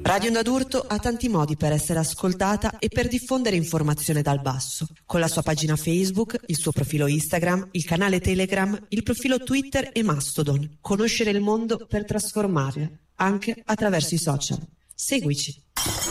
Radio Onda d'Urto ha tanti modi per essere ascoltata e per diffondere informazione dal basso, con la sua pagina Facebook, il suo profilo Instagram, il canale Telegram, il profilo Twitter e Mastodon. Conoscere il mondo per trasformarlo, anche attraverso i social. Seguici.